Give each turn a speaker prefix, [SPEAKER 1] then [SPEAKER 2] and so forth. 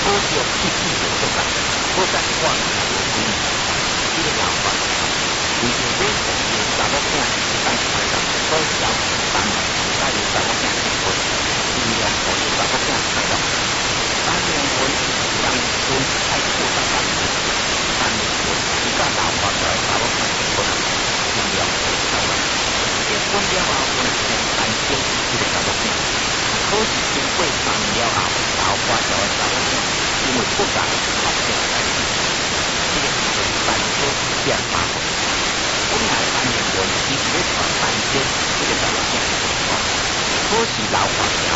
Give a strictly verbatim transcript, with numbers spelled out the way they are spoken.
[SPEAKER 1] 着一气就做到，好在我有经验，这个老板，为着买房的查某囝，但是来讲所交但加入查某囝结婚，尽量互着查某囝快乐。当年婚当婚爱过三三年，当年婚一个老板来查某囝结婚，尽量互快乐。结婚了后，我们先谈婚这个查某囝。可是经过办了后，老婆就会查某囝，因为复杂。